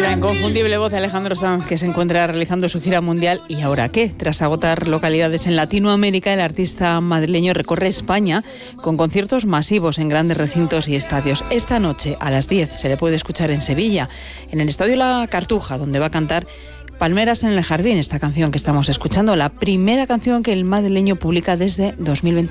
La inconfundible voz de Alejandro Sanz, que se encuentra realizando su gira mundial. ¿Y ahora qué? Tras agotar localidades en Latinoamérica, el artista madrileño recorre España con conciertos masivos en grandes recintos y estadios. Esta noche a las 10 se le puede escuchar en Sevilla, en el Estadio La Cartuja, donde va a cantar Palmeras en el Jardín, esta canción que estamos escuchando, la primera canción que el madrileño publica desde 2021.